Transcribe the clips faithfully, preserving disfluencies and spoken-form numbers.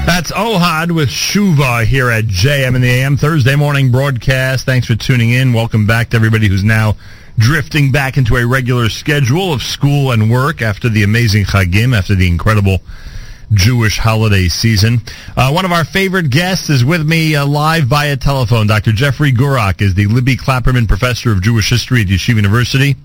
That's Ohad with Shuva here at J M in the A M Thursday morning broadcast. Thanks for tuning in. Welcome back to everybody who's now drifting back into a regular schedule of school and work after the amazing Chagim, after the incredible Jewish holiday season. Uh, one of our favorite guests is with me uh, live via telephone. Doctor Jeffrey Gurak is the Libby Clapperman Professor of Jewish History at Yeshiva University.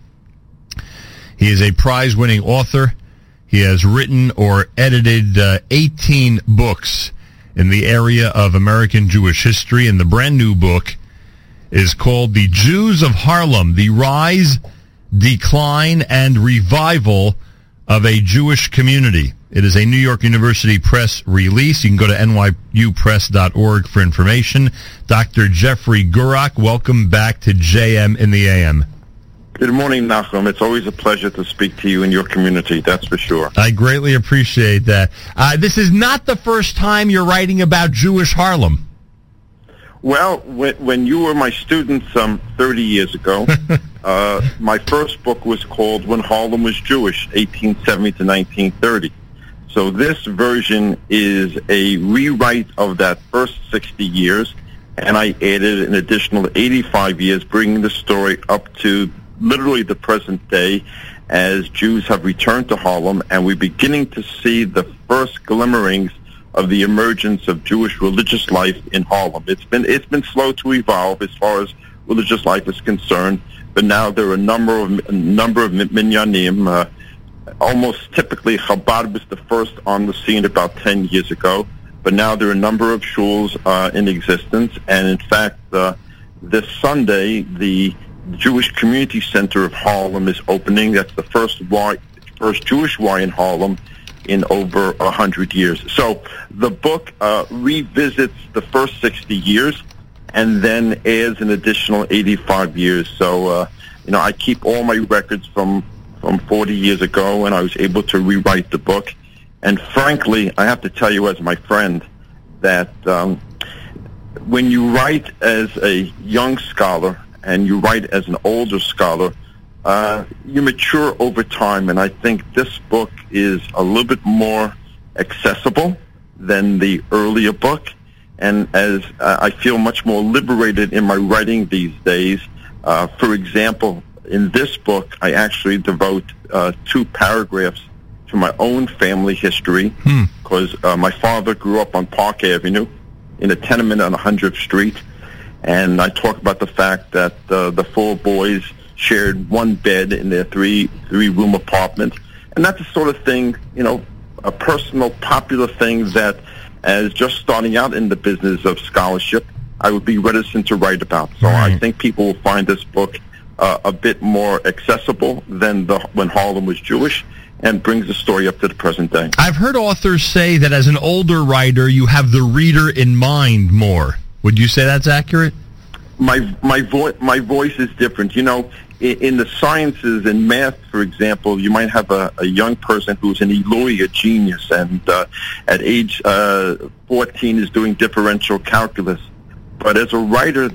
He is a prize-winning author. He has written or edited uh, eighteen books in the area of American Jewish history, and the brand new book is called The Jews of Harlem, The Rise, Decline, and Revival of a Jewish Community. It is a New York University Press release. You can go to N Y U press dot org for information. Doctor Jeffrey Gurak, welcome back to J M in the A M. Good morning, Nachum. It's always a pleasure to speak to you and your community, that's for sure. I greatly appreciate that. Uh, this is not the first time you're writing about Jewish Harlem. Well, when, when you were my student some thirty years ago, uh, my first book was called When Harlem Was Jewish, eighteen seventy to nineteen thirty. So this version is a rewrite of that first sixty years, and I added an additional eighty-five years, bringing the story up to literally the present day as Jews have returned to Harlem, and we're beginning to see the first glimmerings of the emergence of Jewish religious life in Harlem. It's been it's been slow to evolve as far as religious life is concerned, but now there are a number of a number of minyanim. Uh, almost typically, Chabad was the first on the scene about ten years ago, but now there are a number of shuls uh, in existence, and in fact, uh, this Sunday, the Jewish Community Center of Harlem is opening. That's the first y, first Jewish Y in Harlem in over a hundred years. So the book uh, revisits the first sixty years and then adds an additional eighty-five years. So, uh, you know, I keep all my records from, from forty years ago, and I was able to rewrite the book. And frankly, I have to tell you as my friend that um, when you write as a young scholar and you write as an older scholar, uh, you mature over time, and I think this book is a little bit more accessible than the earlier book, and as uh, I feel much more liberated in my writing these days. Uh, for example, in this book, I actually devote uh, two paragraphs to my own family history, because hmm. uh, my father grew up on Park Avenue in a tenement on one hundredth Street, and I talk about the fact that uh, the four boys shared one bed in their three three room apartment, and that's the sort of thing, you know, a personal, popular thing that, as just starting out in the business of scholarship, I would be reticent to write about. So right. I think people will find this book uh, a bit more accessible than the When Harlem Was Jewish, and brings the story up to the present day. I've heard authors say that as an older writer, you have the reader in mind more. Would you say that's accurate? My my voice my voice is different. You know, in, in the sciences and math, for example, you might have a, a young person who's an Eloy, a genius, and uh, at age uh, fourteen is doing differential calculus. But as a writer,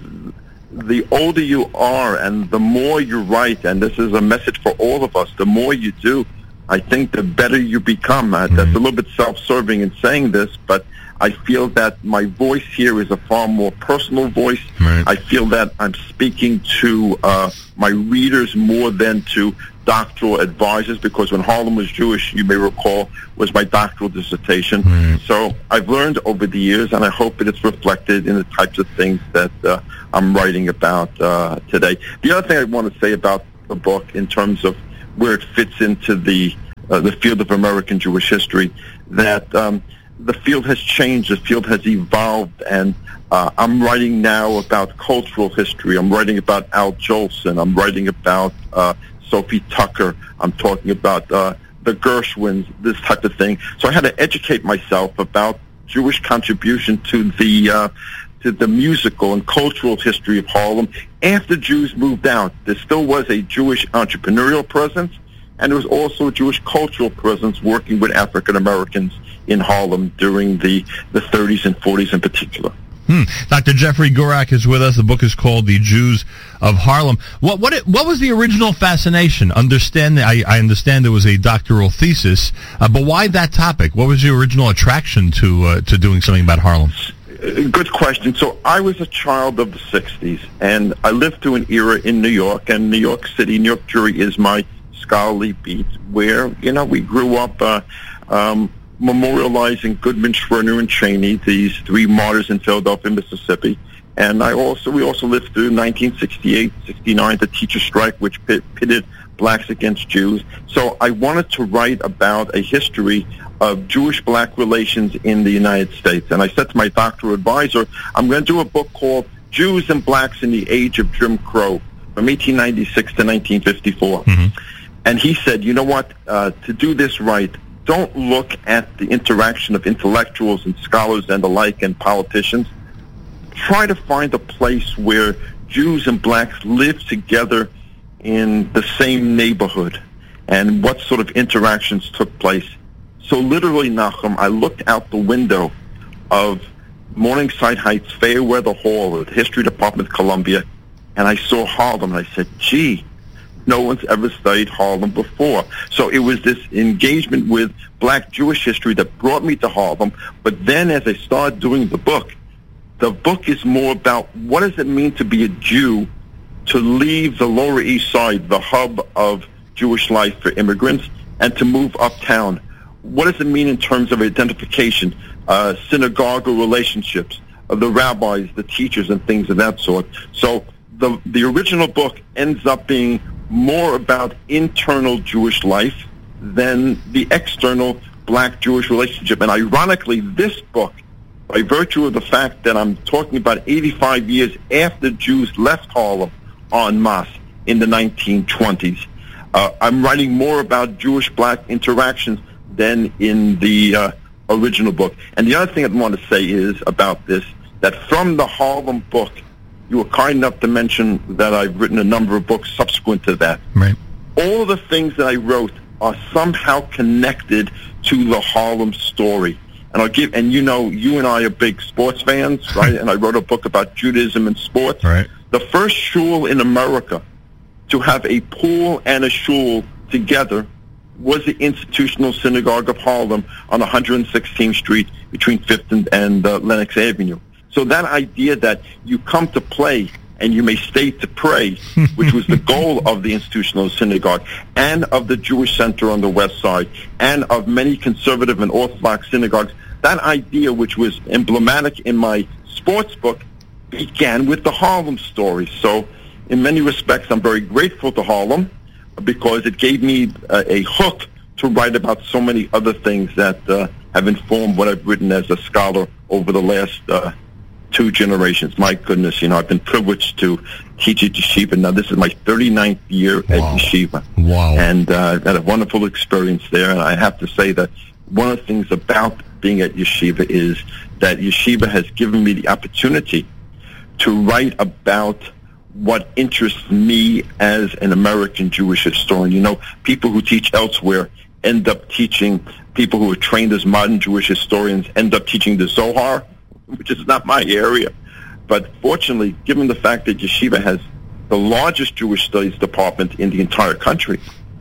the older you are and the more you write, and this is a message for all of us, the more you do, I think the better you become. Uh, that's a little bit self-serving in saying this, but I feel that my voice here is a far more personal voice. Right. I feel that I'm speaking to uh, my readers more than to doctoral advisors, because When Harlem Was Jewish, you may recall, was my doctoral dissertation. Right. So I've learned over the years, and I hope that it's reflected in the types of things that uh, I'm writing about uh, today. The other thing I want to say about the book in terms of where it fits into the uh, the field of American Jewish history, that um, the field has changed, the field has evolved, and uh, I'm writing now about cultural history. I'm writing about Al Jolson. I'm writing about uh, Sophie Tucker. I'm talking about uh, the Gershwins, this type of thing. So I had to educate myself about Jewish contribution to the uh, to the musical and cultural history of Harlem after Jews moved out. There still was a Jewish entrepreneurial presence, and there was also a Jewish cultural presence working with African Americans in Harlem during the, the thirties and forties in particular. Hmm. Doctor Jeffrey Gurak is with us. The book is called The Jews of Harlem. What what it, what was the original fascination? Understand I, I understand there was a doctoral thesis, uh, but why that topic? What was your original attraction to uh, to doing something about Harlem? Good question. So I was a child of the sixties, and I lived through an era in New York, and New York City, New York Jury is my scholarly beat, where, you know, we grew up uh, um, memorializing Goodman, Schwerner, and Cheney, these three martyrs in Philadelphia, Mississippi. And I also we also lived through nineteen sixty-eight, sixty-nine, the teacher strike, which pit, pitted blacks against Jews. So I wanted to write about a history of Jewish-black relations in the United States. And I said to my doctoral advisor, I'm going to do a book called Jews and Blacks in the Age of Jim Crow, from eighteen ninety-six to nineteen fifty-four. Mm-hmm. And he said, you know what, uh, to do this right, don't look at the interaction of intellectuals and scholars and the like and politicians. Try to find a place where Jews and blacks live together in the same neighborhood and what sort of interactions took place. So literally, Nachum, I looked out the window of Morningside Heights Fairweather Hall at the History Department of Columbia, and I saw Harlem, and I said, gee, no one's ever studied Harlem before. So it was this engagement with black Jewish history that brought me to Harlem. But then as I started doing the book, the book is more about what does it mean to be a Jew, to leave the Lower East Side, the hub of Jewish life for immigrants, and to move uptown. What does it mean in terms of identification, uh, synagogal relationships, uh, the rabbis, the teachers, and things of that sort? So the the original book ends up being more about internal Jewish life than the external black-Jewish relationship. And ironically, this book, by virtue of the fact that I'm talking about eighty-five years after Jews left Harlem en masse in the nineteen twenties, uh, I'm writing more about Jewish-black interactions than in the uh, original book. And the other thing I want to say is about this, that from the Harlem book, you were kind enough to mention that I've written a number of books subsequent to that. Right. All the things that I wrote are somehow connected to the Harlem story. And I'll give, and you know, you and I are big sports fans, right? And I wrote a book about Judaism and sports. Right. The first shul in America to have a pool and a shul together was the Institutional Synagogue of Harlem on one hundred sixteenth Street between fifth and, and uh, Lenox Avenue. So that idea that you come to play and you may stay to pray, which was the goal of the Institutional Synagogue and of the Jewish Center on the West Side and of many conservative and Orthodox synagogues, that idea, which was emblematic in my sports book, began with the Harlem story. So in many respects, I'm very grateful to Harlem because it gave me a, a hook to write about so many other things that uh, have informed what I've written as a scholar over the last uh, two generations. My goodness, you know, I've been privileged to teach at Yeshiva. Now, this is my thirty-ninth year at wow. Yeshiva. Wow. And uh, had a wonderful experience there. And I have to say that one of the things about being at Yeshiva is that Yeshiva has given me the opportunity to write about what interests me as an American Jewish historian. You know, people who teach elsewhere end up teaching, people who are trained as modern Jewish historians end up teaching the Zohar, which is not my area. But fortunately, given the fact that Yeshiva has the largest Jewish studies department in the entire country,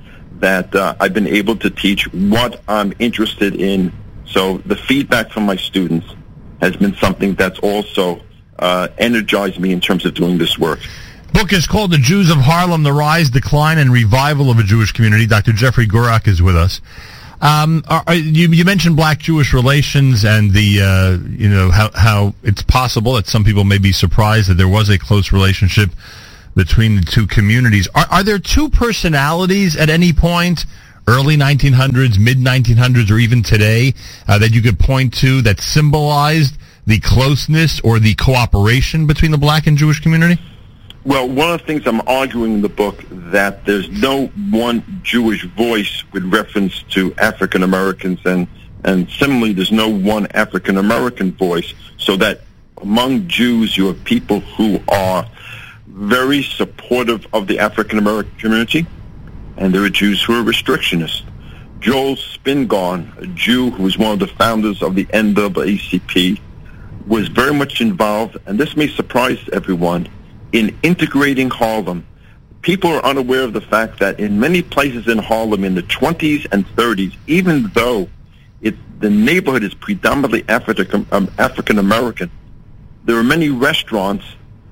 that uh, I've been able to teach what I'm interested in. So the feedback from my students has been something that's also uh, energized me in terms of doing this work. Book is called The Jews of Harlem, The Rise, Decline, and Revival of a Jewish Community. Doctor Jeffrey Gurak is with us. Um, are, are, you, you mentioned black-Jewish relations and the, uh, you know, how, how it's possible that some people may be surprised that there was a close relationship between the two communities. Are, are there two personalities at any point, early nineteen hundreds, mid nineteen hundreds, or even today, uh, that you could point to that symbolized the closeness or the cooperation between the black and Jewish community? Well, one of the things I'm arguing in the book, that there's no one Jewish voice with reference to African Americans, and, and similarly, there's no one African American voice, so that among Jews, you have people who are very supportive of the African American community, and there are Jews who are restrictionists. Joel Spingarn, a Jew who was one of the founders of the N double A C P, was very much involved, and this may surprise everyone, in integrating Harlem. People are unaware of the fact that in many places in Harlem in the twenties and thirties, even though it, the neighborhood is predominantly African, um, African American, there were many restaurants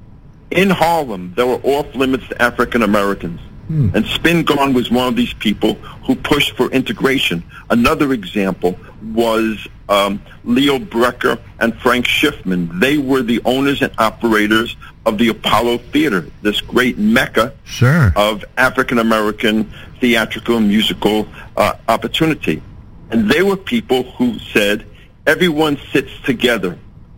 in Harlem that were off limits to African Americans. Hmm. And Spingarn was one of these people who pushed for integration. Another example was um, Leo Brecker and Frank Schiffman. They were the owners and operators of the Apollo Theater, this great mecca sure. of African-American theatrical and musical uh, opportunity. And they were people who said, everyone sits together.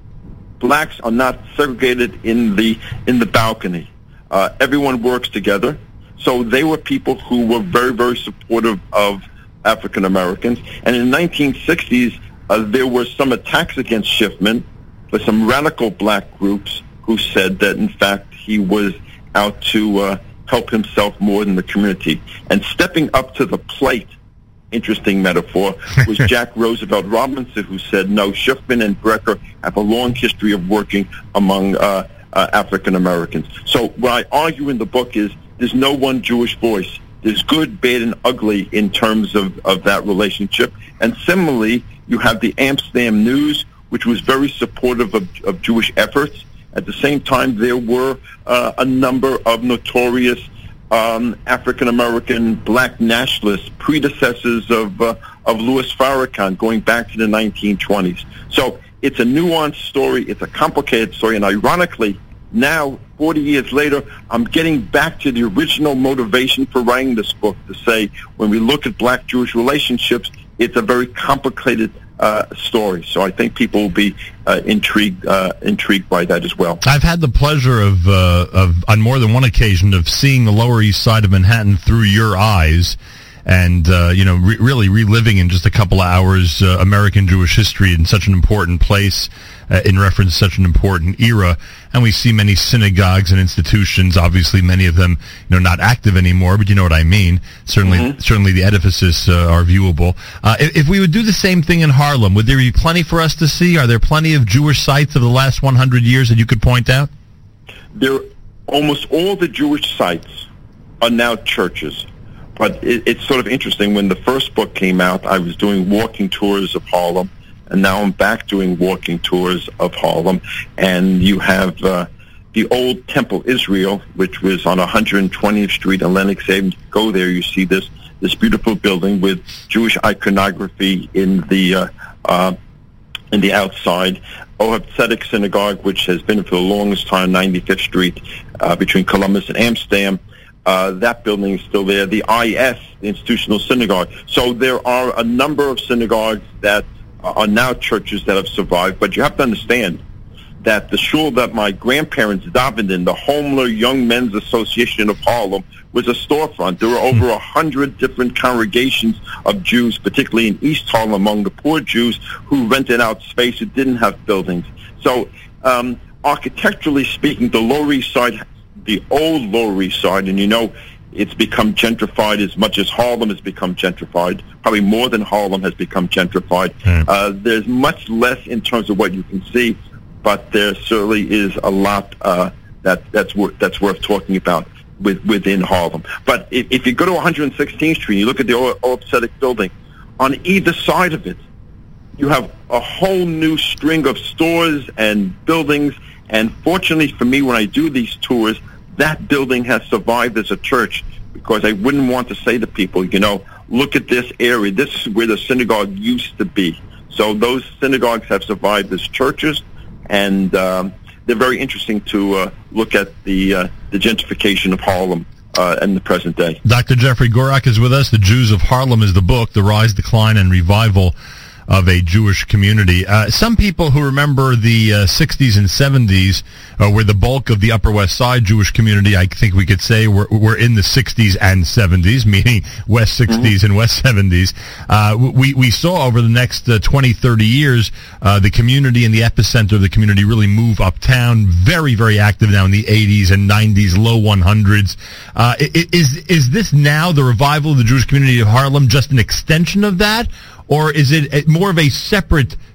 Blacks are not segregated in the in the balcony. Uh, everyone works together. So they were people who were very, very supportive of African Americans. And in the nineteen sixties, uh, there were some attacks against Schiffman by some radical black groups who said that, in fact, he was out to uh, help himself more than the community. And stepping up to the plate, interesting metaphor, was Jack Roosevelt Robinson, who said, no, Schiffman and Brecker have a long history of working among uh, uh, African Americans. So what I argue in the book is there's no one Jewish voice. There's good, bad, and ugly in terms of, of that relationship. And similarly, you have the Amsterdam News, which was very supportive of, of Jewish efforts. At the same time, there were uh, a number of notorious um, African-American black nationalists, predecessors of uh, of Louis Farrakhan, going back to the nineteen twenties. So it's a nuanced story. It's a complicated story. And ironically, now, forty years later, I'm getting back to the original motivation for writing this book, to say when we look at black-Jewish relationships, it's a very complicated uh, story. So I think people will be uh, intrigued uh, intrigued by that as well. I've had the pleasure of, uh, of on more than one occasion, of seeing the Lower East Side of Manhattan through your eyes. And, uh, you know, re- really reliving in just a couple of hours uh, American Jewish history in such an important place, uh, in reference to such an important era. And we see many synagogues and institutions, obviously many of them, you know, not active anymore, but you know what I mean. Certainly, mm-hmm. certainly the edifices uh, are viewable. Uh, if, if we would do the same thing in Harlem, would there be plenty for us to see? Are there plenty of Jewish sites of the last one hundred years that you could point out? There, almost all the Jewish sites are now churches. But it, it's sort of interesting. When the first book came out, I was doing walking tours of Harlem, and now I'm back doing walking tours of Harlem. And you have uh, the old Temple Israel, which was on one hundred twentieth Street and Lenox Avenue. Go there, you see this this beautiful building with Jewish iconography in the uh, uh, in the outside. Ohab Tzedek Synagogue, which has been for the longest time, ninety-fifth Street, uh, between Columbus and Amsterdam. Uh, that building is still there. The I S, the Institutional Synagogue. So there are a number of synagogues that are now churches that have survived. But you have to understand that the shul that my grandparents davened in, the Homeler Young Men's Association of Harlem, was a storefront. There were over a hundred different congregations of Jews, particularly in East Harlem, among the poor Jews who rented out space who didn't have buildings. So um, architecturally speaking, the Lower East Side, the old Lower East Side, and you know it's become gentrified as much as Harlem has become gentrified, probably more than Harlem has become gentrified. Mm. Uh, there's much less in terms of what you can see, but there certainly is a lot uh, that that's worth that's worth talking about with, within Harlem. But if, if you go to one hundred sixteenth Street, you look at the old, old Tzedek building, on either side of it, you have a whole new string of stores and buildings. And fortunately for me, when I do these tours, that building has survived as a church, because I wouldn't want to say to people, you know, look at this area. This is where the synagogue used to be. So those synagogues have survived as churches, and um, they're very interesting to uh, look at the uh, the gentrification of Harlem uh, in the present day. Doctor Jeffrey Gorak is with us. The Jews of Harlem is the book, The Rise, Decline, and Revival of a Jewish Community. Uh, some people who remember the uh, sixties and seventies, uh, where the bulk of the Upper West Side Jewish community, I think we could say, were, were in the sixties and seventies, meaning West sixties mm-hmm. and West seventies. Uh, we, we saw over the next uh, twenty, thirty years, uh, the community and the epicenter of the community really move uptown, very, very active now in the eighties and nineties, low one hundreds. Uh, is, is this now the revival of the Jewish community of Harlem just an extension of that? Or is it more of a separate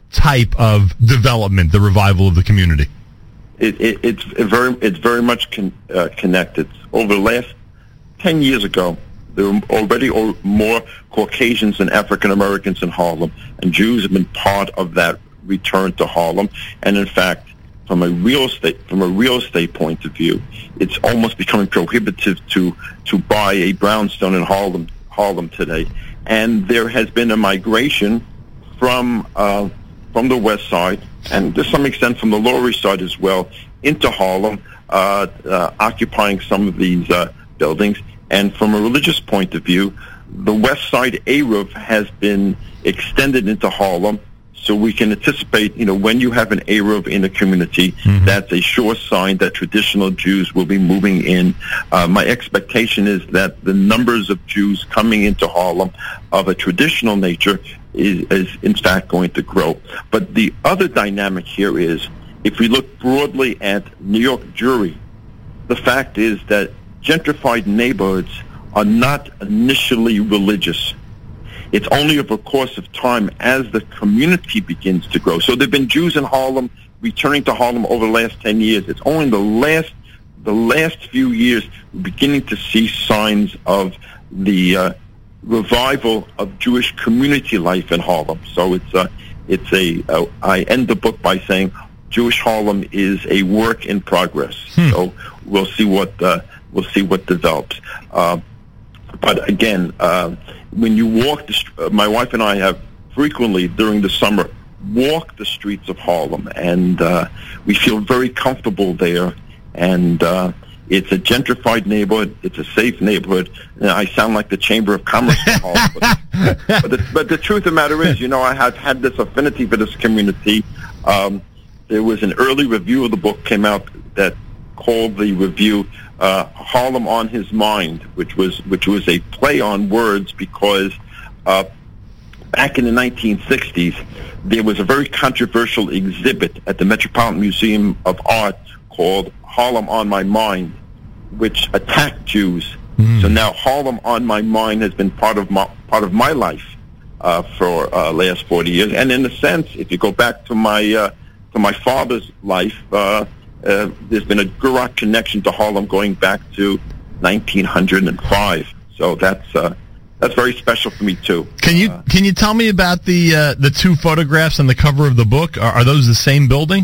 type of development, the revival of the community? It, it, it's very it's very much con, uh, connected. Over the last ten years ago, there were already more Caucasians than African Americans in Harlem, and Jews have been part of that return to Harlem. And in fact, from a real estate from a real estate point of view, it's almost becoming prohibitive to to buy a brownstone in Harlem Harlem today. And there has been a migration from uh, from the West Side, and to some extent from the Lower East Side as well, into Harlem, uh, uh, occupying some of these uh, buildings. And from a religious point of view, the West Side Eruv has been extended into Harlem, so we can anticipate, you know, when you have an Eruv in a community, mm-hmm. that's a sure sign that traditional Jews will be moving in. Uh, my expectation is that the numbers of Jews coming into Harlem of a traditional nature is, is in fact going to grow. But the other dynamic here is, if we look broadly at New York Jewry, the fact is that gentrified neighborhoods are not initially religious. It's only over the course of time as the community begins to grow. So there have been Jews in Harlem returning to Harlem over the last ten years. It's only in the last the last few years we're beginning to see signs of the uh, revival of Jewish community life in Harlem. So it's a, it's a, uh, I end the book by saying Jewish Harlem is a work in progress. Hmm. So we'll see what uh, we'll see what develops. Uh, but again, uh, when you walk the, uh, my wife and I have frequently during the summer walked the streets of Harlem, and uh, we feel very comfortable there. And uh, it's a gentrified neighborhood. It's a safe neighborhood. And I sound like the Chamber of Commerce in Harlem, but, but, the, but the truth of the matter is, you know, I have had this affinity for this community. Um, there was an early review of the book came out that called the review uh, Harlem on His Mind, which was which was a play on words because uh, back in the nineteen sixties, there was a very controversial exhibit at the Metropolitan Museum of Art called Harlem on My Mind, which attacked Jews. Mm. So now Harlem on My Mind has been part of my part of my life uh, for uh, last forty years. And in a sense, if you go back to my uh, to my father's life, uh, uh, there's been a direct connection to Harlem going back to nineteen oh five. So that's uh, that's very special for me too. Can you uh, can you tell me about the uh, the two photographs on the cover of the book? Are, are those the same building?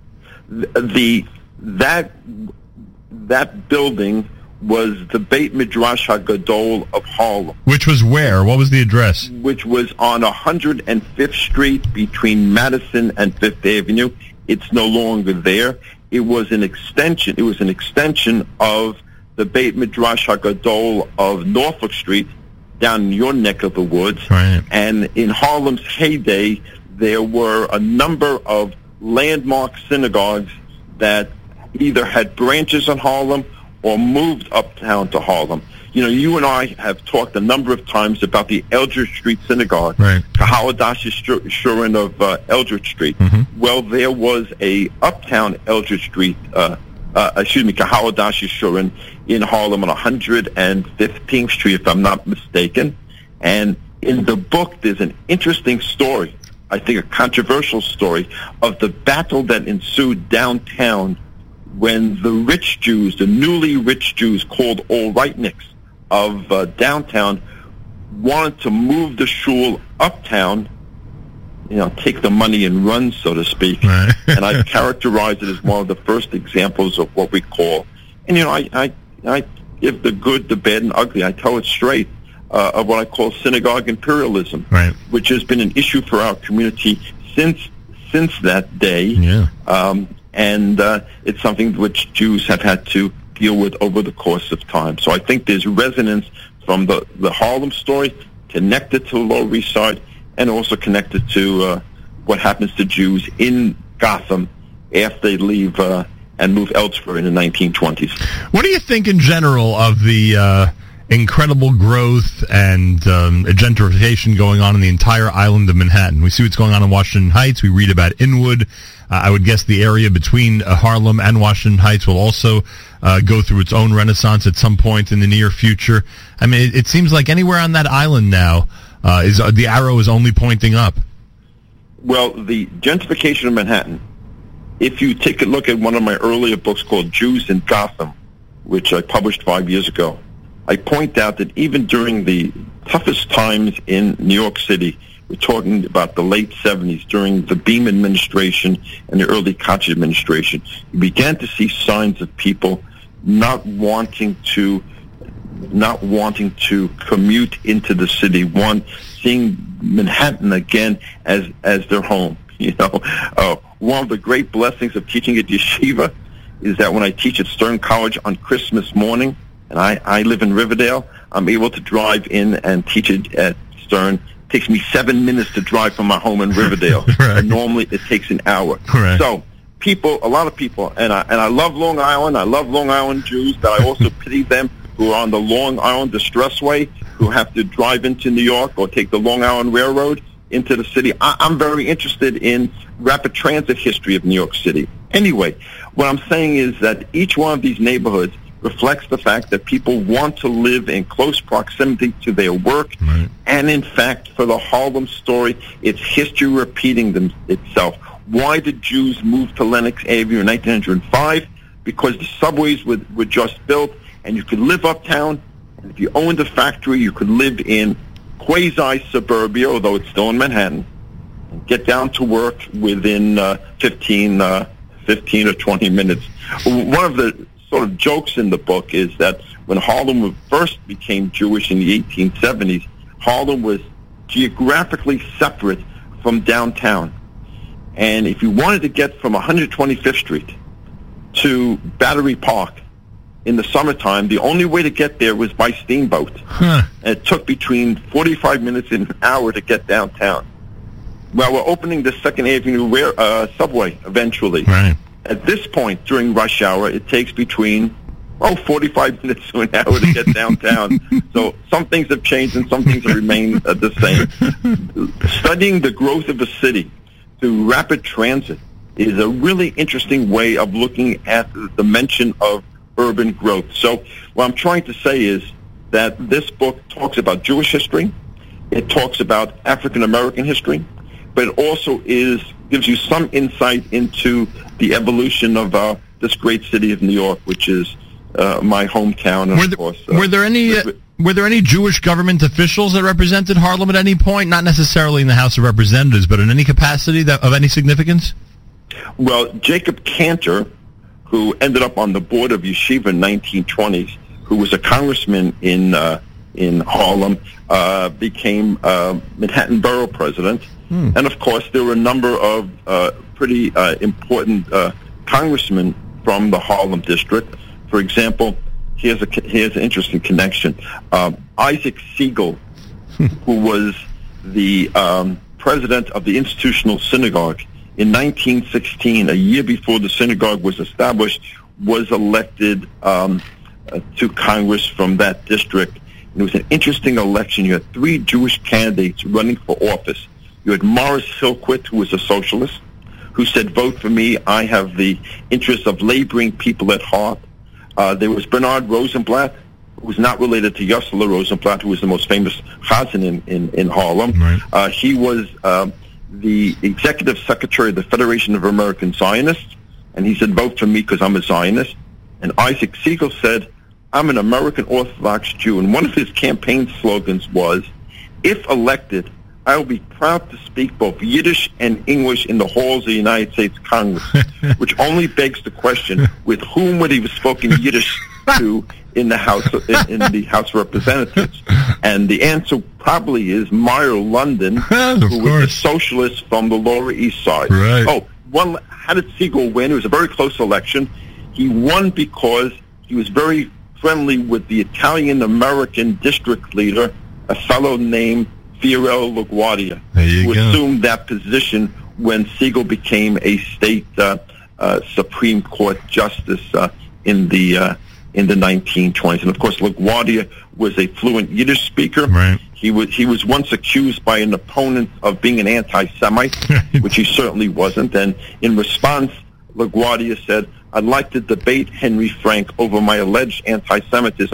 The, the that that building was the Beit Midrash HaGadol of Harlem. Which was where? What was the address? Which was on one hundred fifth Street between Madison and Fifth Avenue. It's no longer there. It was an extension. It was an extension of the Beit Midrash HaGadol of Norfolk Street down in your neck of the woods. Right. And in Harlem's heyday, there were a number of landmark synagogues that either had branches in Harlem or moved uptown to Harlem. You know, you and I have talked a number of times about the Eldridge Street Synagogue, right. Kahawadashi Shurin of uh, Eldridge Street. Mm-hmm. Well, there was a uptown Eldridge Street, uh, uh, excuse me, Kahawadashi Shurin in Harlem on one hundred fifteenth Street, if I'm not mistaken. And in the book, there's an interesting story, I think a controversial story, of the battle that ensued downtown when the rich Jews, the newly rich Jews called All-Rightniks of uh, downtown, wanted to move the shul uptown, you know, take the money and run, so to speak. Right. And I characterize it as one of the first examples of what we call, and you know, I, I, I give the good, the bad, and ugly. I tell it straight, uh, of what I call synagogue imperialism, right. which has been an issue for our community since since that day. Yeah. Um, and uh, it's something which Jews have had to deal with over the course of time. So I think there's resonance from the, the Harlem story connected to the Lower East Side and also connected to uh, what happens to Jews in Gotham after they leave uh, and move elsewhere in the nineteen twenties. What do you think in general of the uh, incredible growth and um, gentrification going on in the entire island of Manhattan? We see what's going on in Washington Heights. We read about Inwood. Uh, I would guess the area between uh, Harlem and Washington Heights will also uh, go through its own renaissance at some point in the near future. I mean, it, it seems like anywhere on that island now, uh, is uh, the arrow is only pointing up. Well, the gentrification of Manhattan, if you take a look at one of my earlier books called Jews in Gotham, which I published five years ago, I point out that even during the toughest times in New York City, we're talking about the late seventies, during the Beam administration and the early Koch administration, you began to see signs of people not wanting to not wanting to commute into the city, one seeing Manhattan again as as their home. You know, uh, one of the great blessings of teaching at yeshiva is that when I teach at Stern College on Christmas morning, and I, I live in Riverdale, I'm able to drive in and teach it at Stern. It takes me seven minutes to drive from my home in Riverdale. Right. And normally it takes an hour. Right. So people, a lot of people, and I and I love Long Island. I love Long Island Jews, but I also pity them who are on the Long Island Expressway, who have to drive into New York or take the Long Island Railroad into the city. I, I'm very interested in rapid transit history of New York City. Anyway, what I'm saying is that each one of these neighborhoods reflects the fact that people want to live in close proximity to their work. Right. And in fact, for the Harlem story, it's history repeating them, itself. Why did Jews move to Lenox Avenue in nineteen oh five? Because the subways were, were just built, and you could live uptown. And if you owned a factory, you could live in quasi-suburbia, although it's still in Manhattan, and get down to work within uh, fifteen, uh, fifteen or twenty minutes. One of the sort of jokes in the book is that when Harlem first became Jewish in the eighteen seventies, Harlem was geographically separate from downtown. And if you wanted to get from one hundred twenty-fifth Street to Battery Park in the summertime, the only way to get there was by steamboat. Huh. And it took between forty-five minutes and an hour to get downtown. Well, we're opening the Second Avenue uh, subway eventually. Right. At this point, during rush hour, it takes between, oh, forty-five minutes to an hour to get downtown. So some things have changed and some things have remained uh, the same. Studying the growth of a city through rapid transit is a really interesting way of looking at the dimension of urban growth. So what I'm trying to say is that this book talks about Jewish history, it talks about African American history, but it also is gives you some insight into the evolution of uh, this great city of New York, which is uh, my hometown. And Were of there, course, uh, were there any uh, were there any Jewish government officials that represented Harlem at any point? Not necessarily in the House of Representatives, but in any capacity that of any significance? Well, Jacob Cantor, who ended up on the board of Yeshiva in nineteen twenties, who was a congressman in uh, in Harlem, uh, became uh, Manhattan Borough president. Hmm. And, of course, there were a number of uh, pretty uh, important uh, congressmen from the Harlem district. For example, here's a here's an interesting connection. Uh, Isaac Siegel, who was the um, president of the Institutional Synagogue in nineteen sixteen, a year before the synagogue was established, was elected um, uh, to Congress from that district. And it was an interesting election. You had three Jewish candidates running for office. You had Morris Hillquit, who was a socialist, who said, vote for me, I have the interests of laboring people at heart. Uh, there was Bernard Rosenblatt, who was not related to Yossele Rosenblatt, who was the most famous chazan in, in, in Harlem. Right. Uh, he was uh, the executive secretary of the Federation of American Zionists, and he said, vote for me because I'm a Zionist. And Isaac Siegel said, I'm an American Orthodox Jew. And one of his campaign slogans was, if elected, I will be proud to speak both Yiddish and English in the halls of the United States Congress, which only begs the question, with whom would he have spoken Yiddish to in the House in, in the House of Representatives? And the answer probably is Meyer London, who was a socialist from the Lower East Side. Right. Oh, one, how did Siegel win? It was a very close election. He won because he was very friendly with the Italian-American district leader, a fellow named Fiorello LaGuardia, who go. assumed that position when Siegel became a state uh, uh, Supreme Court justice uh, in the uh, in the nineteen twenties. And of course, LaGuardia was a fluent Yiddish speaker. Right. He was he was once accused by an opponent of being an anti-Semite, which he certainly wasn't. And in response, LaGuardia said, "I'd like to debate Henry Frank over my alleged anti-Semitism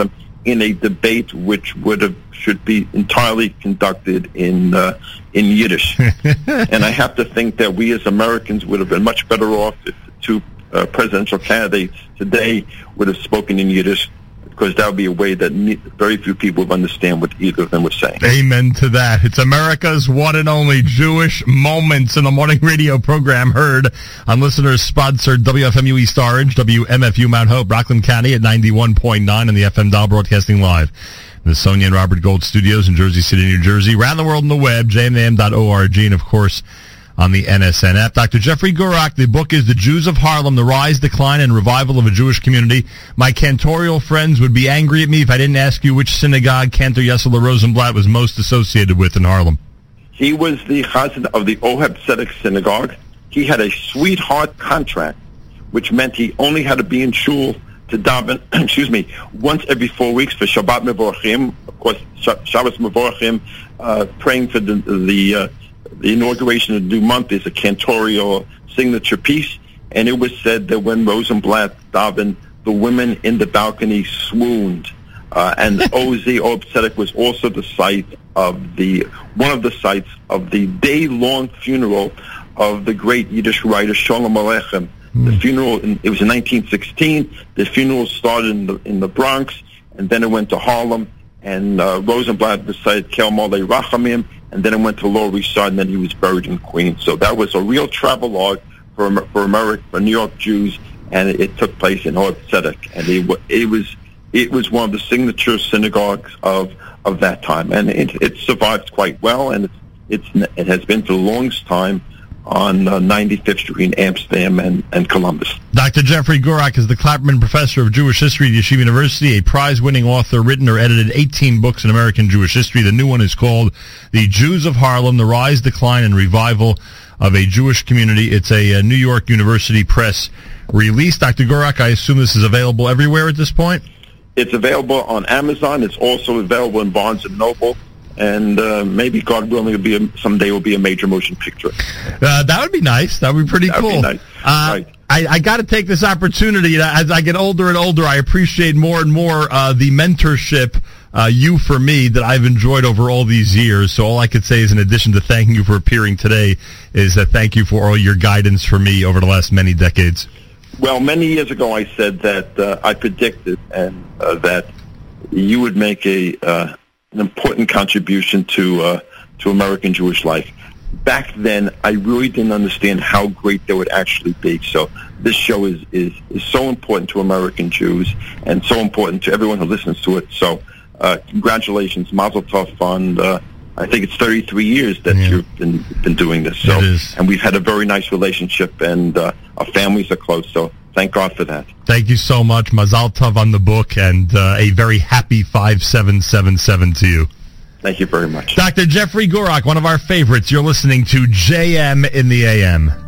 in a debate which would have should be entirely conducted in uh, in Yiddish. And I have to think that we as Americans would have been much better off if the two uh, presidential candidates today would have spoken in Yiddish, because that would be a way that ne- very few people would understand what either of them were saying. Amen to that. It's America's one and only Jewish Moments in the Morning radio program, heard on listeners-sponsored W F M U East Orange, W M F U Mount Hope, Rockland County at ninety-one point nine on the F M dial, broadcasting live in the Sonia and Robert Gold studios in Jersey City, New Jersey. Around the world on the web, j m a m dot org, and, of course, on the N S N app. Doctor Jeffrey Gurak, the book is The Jews of Harlem, The Rise, Decline, and Revival of a Jewish Community. My cantorial friends would be angry at me if I didn't ask you which synagogue Cantor Yesler Rosenblatt was most associated with in Harlem. He was the chazan of the Oheb Tzedek Synagogue. He had a sweetheart contract, which meant he only had to be in shul to daven, excuse me, once every four weeks for Shabbat Mevorachim. Of course, Shabbos Mevorachim, uh, praying for the, the uh, The inauguration of the new month is a cantorial signature piece, and it was said that when Rosenblatt davened, the women in the balcony swooned. Uh, and O Z, Oheb Tzedek, was also the site of the one of the sites of the day-long funeral of the great Yiddish writer Sholem Aleichem. Mm. The funeral, in, it was in nineteen sixteen. The funeral started in the, in the Bronx, and then it went to Harlem. And uh, Rosenblatt recited Kel Molei Rachamim, and then it went to Lower East Side, and then he was buried in Queens. So that was a real travelogue for for America, for New York Jews, and it, it took place in Oheb Tzedek, and it, it was it was one of the signature synagogues of of that time, and it, it survived quite well, and it's, it's it has been for the longest time on uh, ninety-fifth Street in Amsterdam and, and Columbus. Doctor Jeffrey Gurak is the Clapperman Professor of Jewish History at Yeshiva University, a prize-winning author, written or edited eighteen books in American Jewish history. The new one is called The Jews of Harlem, The Rise, Decline, and Revival of a Jewish Community. It's a, a New York University Press release. Doctor Gurak, I assume this is available everywhere at this point? It's available on Amazon. It's also available in Barnes and Noble. And uh, maybe, God willing, it'll be a, someday will be a major motion picture. Uh, that would be nice. That would be pretty That'd cool. Be nice. Uh, right. I, I got to take this opportunity. As I get older and older, I appreciate more and more uh, the mentorship, uh, you for me, that I've enjoyed over all these years. So all I could say is, in addition to thanking you for appearing today, is that thank you for all your guidance for me over the last many decades. Well, many years ago, I said that uh, I predicted and uh, that you would make a uh, an important contribution to uh, to American Jewish life. Back then, I really didn't understand how great they would actually be. So this show is, is, is so important to American Jews and so important to everyone who listens to it. So uh, congratulations, Mazel Tov on, uh, I think it's thirty-three years that yeah. you've been been doing this. So, and we've had a very nice relationship, and uh, our families are close. So thank God for that. Thank you so much. Mazel Tov on the book, and uh, a very happy five seven seven seven to you. Thank you very much. Doctor Jeffrey Gurak, one of our favorites. You're listening to J M in the A M.